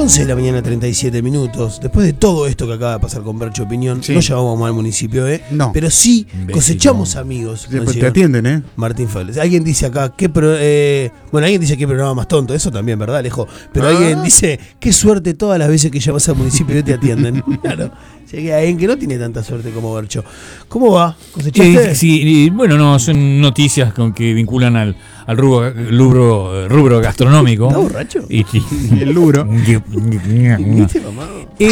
11 de la mañana, 37 minutos. Después de todo esto que acaba de pasar con Bercho Opinión, no llamamos al municipio, No. pero sí cosechamos amigos. Pues te atienden, Martín Febles. Alguien dice acá, alguien dice qué programa más tonto, eso también, ¿verdad, Alejo? Pero alguien dice, qué suerte todas las veces que llamas al municipio y te atienden. Claro. Llegué a alguien que no tiene tanta suerte como Bercho. ¿Cómo va? ¿Cosechaste? Sí, bueno, no, son noticias que vinculan al rubro gastronómico. ¿Está borracho? Y el lubro. ¿Viste, mamá?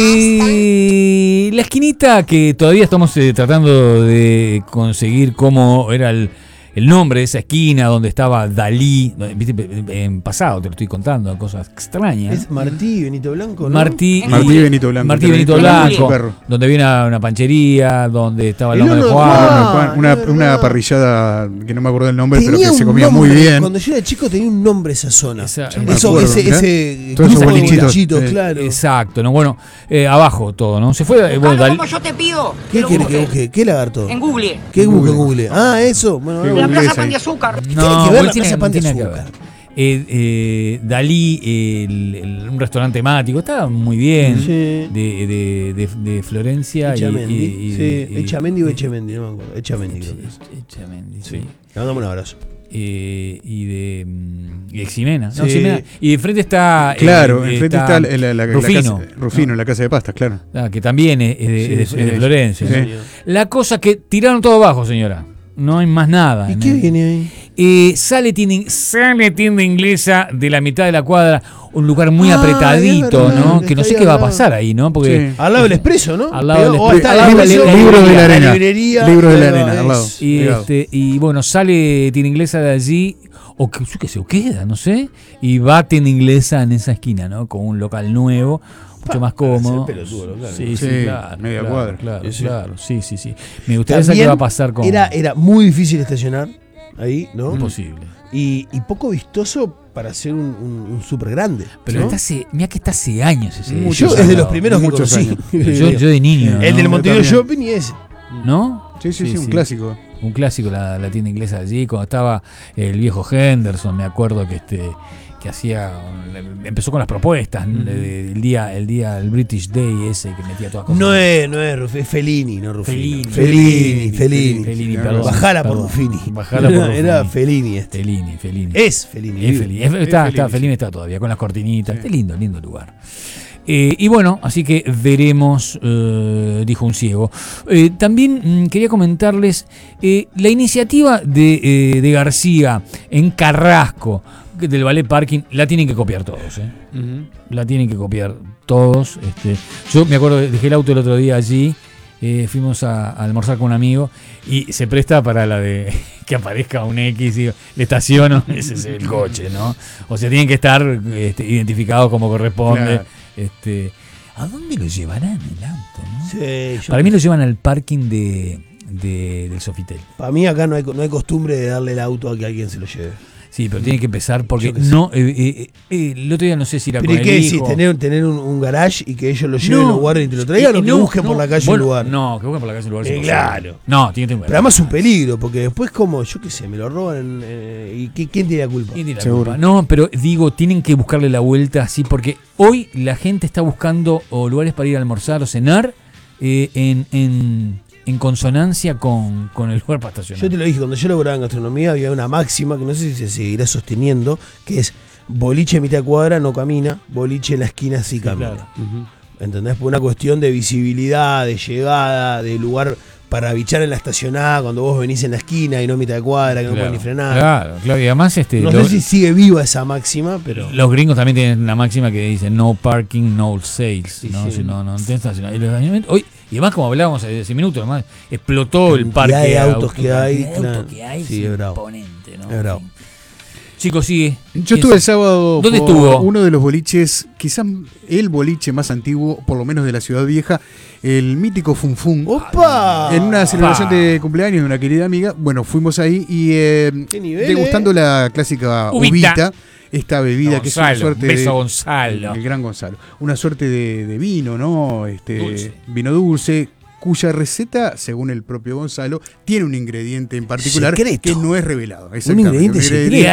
La esquinita que todavía estamos tratando de conseguir cómo era el nombre de esa esquina donde estaba Dalí, ¿viste? En pasado te lo estoy contando, cosas extrañas. Es Martí y Benito Blanco, ¿no? Martí y Benito Blanco. Martí y Benito Blanco, donde había una panchería, donde estaba el nombre de Juan. Una parrillada que no me acuerdo el nombre, tenía pero que se comía nombre, muy bien. Cuando yo era chico tenía un nombre esa zona. Ese Todos esos bolichitos, claro. Exacto, ¿no? Bueno, abajo todo, ¿no? Se fue. Como yo te pido. ¿Qué quiere que busque? ¿Qué lagarto? En Google. ¿Qué busca en Google? Ah, eso. Bueno, La Plaza Pan de Azúcar. ¿Qué tiene que ver la Plaza Pan de Azúcar? Dalí, un restaurante temático, estaba muy bien. Sí. De Florencia Echamendi o Echemendi, no me acuerdo. Echamendi creo que es. Echamendi, sí. Le mandamos un abrazo. Y de Ximena, sí. ¿no? Ximena. Y de frente está enfrente está la Rufino, Rufino, la casa de pastas, claro. Que también es de Florencia. Sí. La cosa que tiraron todo abajo, señora. No hay más nada. ¿Y qué viene ahí? Sale tienda inglesa de la mitad de la cuadra, un lugar muy apretadito, verdad, ¿no? Que no sé qué va a pasar ahí, ¿no? Porque al lado del Expreso, ¿no? Al lado del Expreso. Libro de la Arena. Libro de la Arena, al lado. Y bueno, sale tienda inglesa de allí, o que yo qué sé, o queda, no sé, y va tienda inglesa en esa esquina, ¿no? Con un local nuevo. Mucho más cómodo. Sí, claro. Media cuadra. Claro. Sí. Me gustaría saber qué va a pasar con. Era muy difícil estacionar ahí, ¿no? Imposible. Y poco vistoso para ser un súper grande. Pero mira que está hace años ese. Yo es de los primeros que conocí. Yo de niño. El del Montevideo Shopping y ese. ¿No? Sí, un clásico. Un clásico, la tienda inglesa allí, cuando estaba el viejo Henderson, me acuerdo que empezó con las propuestas el British Day ese que metía todas cosas. No es Fellini, no Ruffini. Fellini, perdón. Bajala por Ruffini. Era Fellini este. Fellini. Es Fellini. Fellini está todavía con las cortinitas. Sí. Lindo lugar. Y bueno, así que veremos, dijo un ciego. También quería comentarles la iniciativa de García en Carrasco, del Ballet Parking, la tienen que copiar todos. La tienen que copiar todos. Yo me acuerdo, dejé el auto el otro día allí, fuimos a almorzar con un amigo y se presta para la de que aparezca un X y le estaciono, ese es el coche, ¿no? O sea, tienen que estar identificados como corresponde. Claro. ¿A dónde lo llevarán el auto, no? Sí, para mí lo llevan al parking del Sofitel. Para mí acá no hay costumbre de darle el auto a que alguien se lo lleve. Sí, pero tiene que empezar porque no. El otro día no sé si era con el hijo. ¿Pero qué decís? ¿Tener un garage y que ellos lo lleven, lo guarden y te lo traigan? ¿O que busquen por la calle un lugar? No, que busquen por la calle un lugar. Claro. No, tiene que tener un garage. Pero además es un peligro, porque después como, yo qué sé, me lo roban. ¿Y quién tiene la culpa? ¿Quién tiene la culpa? No, pero digo, tienen que buscarle la vuelta así, porque hoy la gente está buscando lugares para ir a almorzar o cenar en consonancia con el lugar para estacionar. Yo te lo dije, cuando yo laboraba en gastronomía había una máxima que no sé si se seguirá sosteniendo, que es boliche mitad de cuadra no camina, boliche en la esquina sí camina. Claro. ¿Entendés? Por una cuestión de visibilidad, de llegada, de lugar para bichar en la estacionada cuando vos venís en la esquina y no mitad de cuadra, que no podés ni frenar. Claro, y además no sé si sigue viva esa máxima, pero los gringos también tienen una máxima que dice no parking, no sales, sí, ¿no? Sí. Si no tenés estacionamiento. Hoy, y además, como hablábamos hace minutos, además, explotó el parque de autos que hay. Sí, es bravo. Imponente, ¿no? Es bravo. Chicos, sigue. Yo estuve el sábado. ¿Dónde estuvo? Uno de los boliches, quizás el boliche más antiguo, por lo menos de la ciudad vieja, el mítico Fun Fun. ¡Opa! En una celebración de cumpleaños de una querida amiga. Bueno, fuimos ahí y degustando la clásica uvita. Esta bebida Gonzalo, que es una suerte beso Gonzalo. El gran Gonzalo. Una suerte de vino, ¿no? Dulce. Vino dulce, cuya receta, según el propio Gonzalo, tiene un ingrediente en particular secreto. que no es revelado. Un ingrediente secreto.